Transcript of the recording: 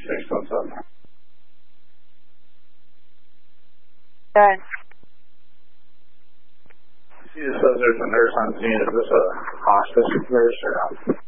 What's up? Good. She just says there's a nurse on scene. Is this a hospice nurse or not?